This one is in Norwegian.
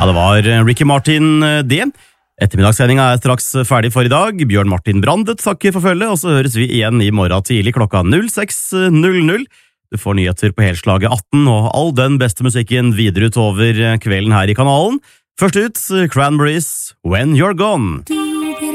Ja, det var Ricky Martin det. Ettermiddagssendinga straks ferdig for i dag. Bjørn Martin Brandet takker for følget, og så høres vi igjen i morgen tidlig klokka 06:00. Du får nyheter på helslaget 18 og all den beste musikken videre utover kvelden her i kanalen. Først ut, Cranberries, When You're Gone.